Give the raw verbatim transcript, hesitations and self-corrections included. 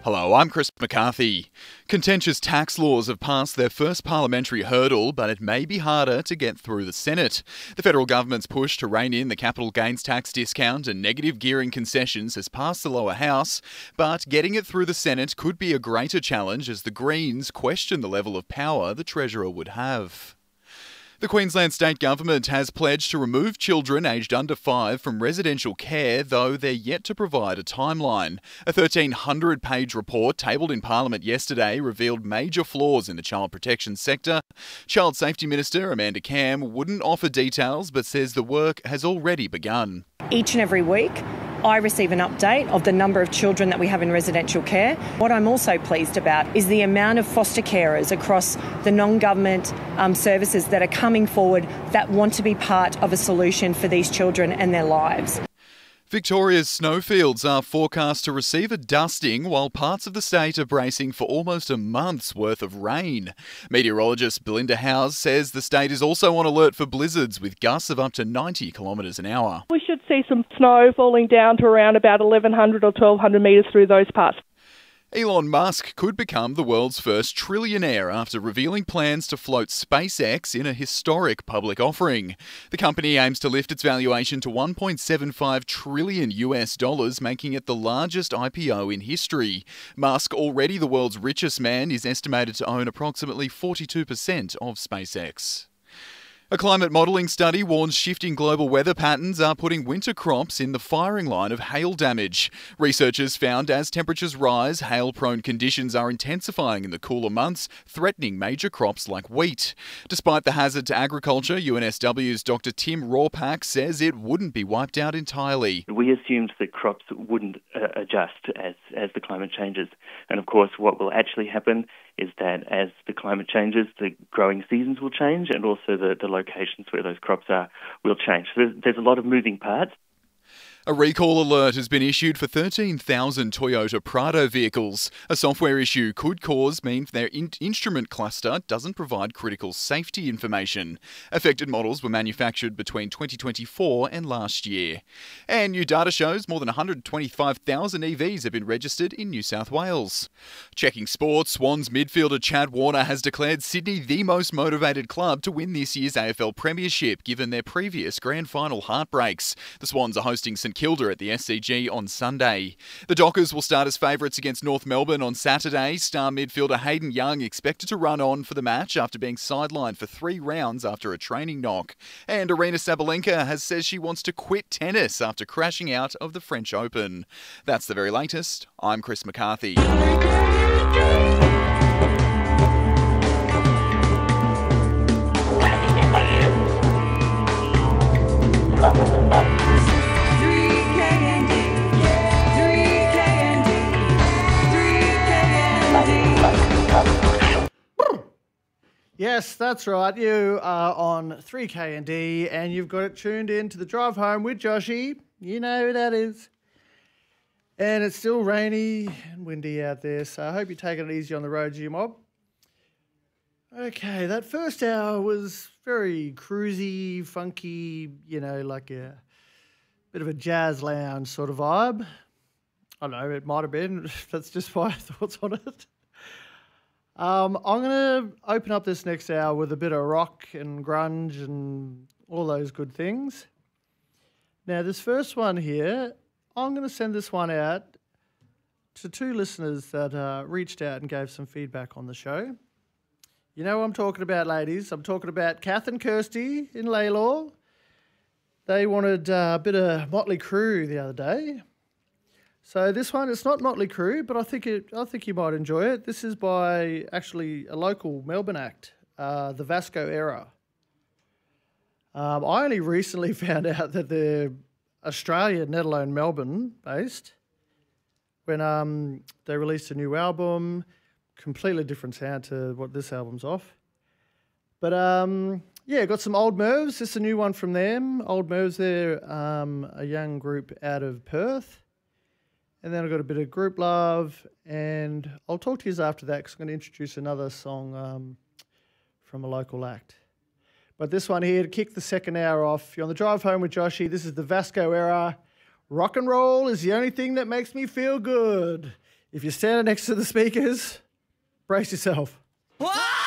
Hello, I'm Chris McCarthy. Contentious tax laws have passed their first parliamentary hurdle, but it may be harder to get through the Senate. The federal government's push to rein in the capital gains tax discount and negative gearing concessions has passed the lower house, but getting it through the Senate could be a greater challenge as the Greens question the level of power the Treasurer would have. The Queensland State Government has pledged to remove children aged under five from residential care, though they're yet to provide a timeline. A thirteen hundred page report tabled in Parliament yesterday revealed major flaws in the child protection sector. Child Safety Minister Amanda Cam wouldn't offer details, but says the work has already begun. Each and every week, I receive an update of the number of children that we have in residential care. What I'm also pleased about is the amount of foster carers across the non-government um, services that are coming forward that want to be part of a solution for these children and their lives. Victoria's snowfields are forecast to receive a dusting while parts of the state are bracing for almost a month's worth of rain. Meteorologist Belinda Howes says the state is also on alert for blizzards with gusts of up to ninety kilometres an hour. We should see some snow falling down to around about eleven hundred or twelve hundred metres through those parts. Elon Musk could become the world's first trillionaire after revealing plans to float SpaceX in a historic public offering. The company aims to lift its valuation to one point seven five trillion U S dollars, making it the largest I P O in history. Musk, already the world's richest man, is estimated to own approximately forty-two percent of SpaceX. A climate modelling study warns shifting global weather patterns are putting winter crops in the firing line of hail damage. Researchers found as temperatures rise, hail-prone conditions are intensifying in the cooler months, threatening major crops like wheat. Despite the hazard to agriculture, U N S W's Doctor Tim Rawpak says it wouldn't be wiped out entirely. We assumed that crops wouldn't uh, adjust as, as the climate changes. And of course, what will actually happen is that as the climate changes, the growing seasons will change and also the, the locations where those crops are will change. So there's, there's a lot of moving parts. A recall alert has been issued for thirteen thousand Toyota Prado vehicles. A software issue could cause mean their in- instrument cluster doesn't provide critical safety information. Affected models were manufactured between twenty twenty-four and last year. And new data shows more than one hundred twenty-five thousand E Vs have been registered in New South Wales. Checking sports, Swans midfielder Chad Warner has declared Sydney the most motivated club to win this year's A F L Premiership, given their previous grand final heartbreaks. The Swans are hosting St Kilda at the S C G on Sunday. The Dockers will start as favourites against North Melbourne on Saturday. Star midfielder Hayden Young expected to run on for the match after being sidelined for three rounds after a training knock. And Aryna Sabalenka has says she wants to quit tennis after crashing out of the French Open. That's the very latest. I'm Chris McCarthy. Yes, that's right. You are on three K N D and you've got it tuned in to the drive home with Joshy. You know who that is. And it's still rainy and windy out there, so I hope you're taking it easy on the road, G-Mob. Okay, that first hour was very cruisy, funky, you know, like a bit of a jazz lounge sort of vibe. I don't know, it might have been. That's just my thoughts on it. Um, I'm going to open up this next hour with a bit of rock and grunge and all those good things. Now, this first one here, I'm going to send this one out to two listeners that uh, reached out and gave some feedback on the show. You know what I'm talking about, ladies. I'm talking about Kath and Kirsty in Laylaw. They wanted uh, a bit of Motley Crue the other day. So this one, it's not Motley Crue, but I think it, I think you might enjoy it. This is by actually a local Melbourne act, uh, the Vasco Era. Um, I only recently found out that they're Australian, let alone Melbourne based, when um, they released a new album, completely different sound to what this album's off. But um, yeah, got some Old Mervs. This is a new one from them. Old Mervs, they're um, a young group out of Perth. And then I've got a bit of Group Love, and I'll talk to you after that because I'm going to introduce another song um, from a local act. But this one here, to kick the second hour off, you're on the drive home with Joshy. This is the Vasco Era. Rock and roll is the only thing that makes me feel good. If you're standing next to the speakers, brace yourself. What?